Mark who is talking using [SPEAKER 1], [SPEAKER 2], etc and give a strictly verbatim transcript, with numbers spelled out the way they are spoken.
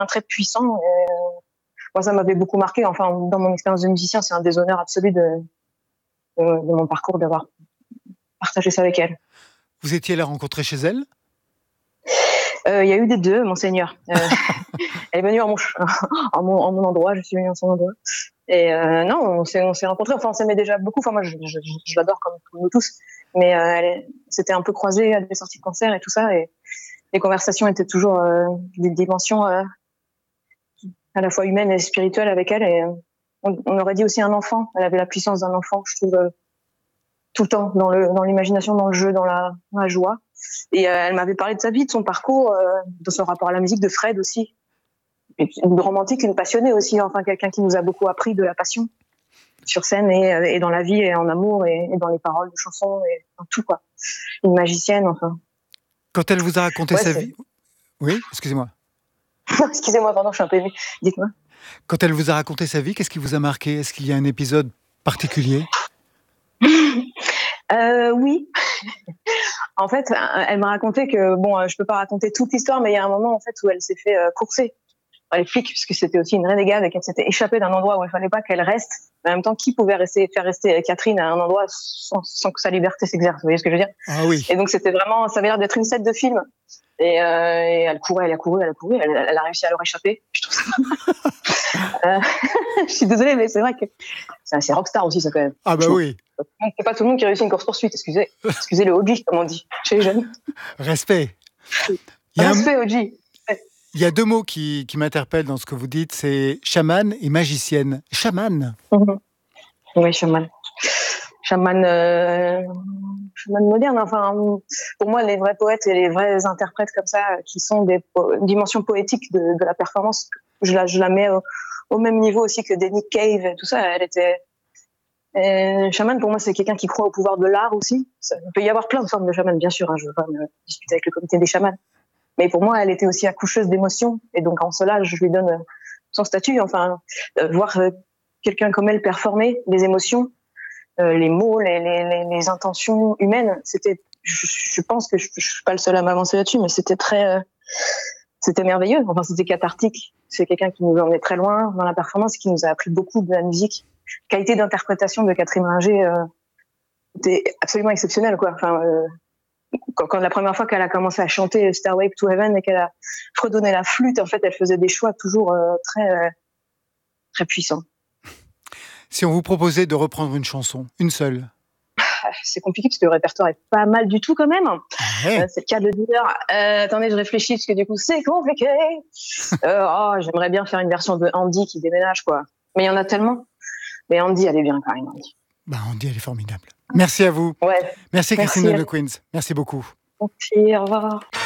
[SPEAKER 1] quelqu'un très puissant. Et, moi, ça m'avait beaucoup marqué. Enfin, dans mon expérience de musicien, c'est un des honneurs absolus de, de, de mon parcours d'avoir partagé ça avec elle.
[SPEAKER 2] Vous étiez la rencontrer chez elle ?
[SPEAKER 1] Il euh, y a eu des deux, monseigneur. Euh, elle est venue en mon, en, mon, en mon endroit, je suis venue en son endroit. Et euh, non, on s'est, on s'est rencontrés. Enfin, on s'aimait déjà beaucoup. Enfin, moi, je, je, je, je l'adore comme, comme nous tous. Mais euh, elle, c'était un peu croisé à des sorties de concert et tout ça. Et les conversations étaient toujours euh, des dimensions euh, à la fois humaines et spirituelles avec elle. Et on, on aurait dit aussi un enfant. Elle avait la puissance d'un enfant, je trouve, euh, tout le temps, dans, le, dans l'imagination, dans le jeu, dans la, dans la joie. Et euh, elle m'avait parlé de sa vie, de son parcours, euh, de son rapport à la musique, de Fred aussi. Une romantique, une passionnée aussi, enfin quelqu'un qui nous a beaucoup appris de la passion sur scène et, et dans la vie et en amour et, et dans les paroles de chansons et dans tout quoi. Une magicienne, enfin.
[SPEAKER 2] Quand elle vous a raconté
[SPEAKER 1] ouais,
[SPEAKER 2] sa
[SPEAKER 1] c'est...
[SPEAKER 2] vie, oui, excusez-moi.
[SPEAKER 1] Excusez-moi, pardon, je suis un peu émue. Dites-moi.
[SPEAKER 2] Quand elle vous a raconté sa vie, qu'est-ce qui vous a marqué ? Est-ce qu'il y a un épisode particulier ?
[SPEAKER 1] euh, Oui. En fait, elle m'a raconté que bon, je peux pas raconter toute l'histoire, mais il y a un moment en fait où elle s'est fait euh, courser par les flics, puisque c'était aussi une renégade et qu'elle s'était échappée d'un endroit où il fallait pas qu'elle reste. En même temps, qui pouvait rester, faire rester Catherine à un endroit sans, sans que sa liberté s'exerce ? Vous voyez ce que je veux dire ?
[SPEAKER 2] Ah oui.
[SPEAKER 1] Et donc c'était vraiment, ça avait l'air d'être une scène de film. Et, euh, et elle courait, elle a couru, elle a couru, elle, elle a réussi à leur échapper. Je trouve ça. euh, je suis désolée, mais c'est vrai que c'est assez rockstar aussi, ça quand même.
[SPEAKER 2] Ah bah oui.
[SPEAKER 1] C'est pas tout le monde qui réussit une course poursuite. Excusez, excusez le O G, comme on dit chez les jeunes.
[SPEAKER 2] Respect.
[SPEAKER 1] Il y a Respect, un... O G.
[SPEAKER 2] Il y a deux mots qui, qui m'interpellent dans ce que vous dites, c'est chaman et magicienne. Chaman.
[SPEAKER 1] Mm-hmm. Oui, chaman. Chaman, euh, chaman moderne. Enfin, pour moi, les vrais poètes et les vrais interprètes comme ça, qui sont des po- dimensions poétiques de, de la performance, je la, je la mets au, au même niveau aussi que des Nick Cave et tout ça. Elle était. Et chaman, pour moi, c'est quelqu'un qui croit au pouvoir de l'art aussi. Ça, il peut y avoir plein de formes de chaman, bien sûr. Hein, je ne veux pas me discuter avec le comité des chamans. Mais pour moi, elle était aussi accoucheuse d'émotions. Et donc, en cela, je lui donne son statut. Enfin, euh, voir euh, quelqu'un comme elle performer les émotions, euh, les mots, les, les, les, les intentions humaines, c'était, je, je pense que je ne suis pas le seul à m'avancer là-dessus, mais c'était très, euh, c'était merveilleux. Enfin, c'était cathartique. C'est quelqu'un qui nous emmenait très loin dans la performance, qui nous a appris beaucoup de la musique. Qualité d'interprétation de Catherine Ringer euh, était absolument exceptionnelle, quoi. Enfin, euh, quand, quand la première fois qu'elle a commencé à chanter Stairway to Heaven et qu'elle a fredonné la flûte, en fait, elle faisait des choix toujours euh, très, euh, très puissants.
[SPEAKER 2] Si on vous proposait de reprendre une chanson, une seule.
[SPEAKER 1] C'est compliqué parce que le répertoire est pas mal du tout quand même.
[SPEAKER 2] Ouais.
[SPEAKER 1] Euh, c'est le cas de le dire. Euh, attendez, je réfléchis parce que du coup c'est compliqué. euh, oh, j'aimerais bien faire une version de Andy qui déménage, quoi. Mais il y en a tellement. Mais Andy, elle est bien quand même, Andy.
[SPEAKER 2] Bah, Andy, elle est formidable. Merci à vous.
[SPEAKER 1] Ouais.
[SPEAKER 2] Merci Christine de Queens. Merci beaucoup.
[SPEAKER 1] Merci, au revoir.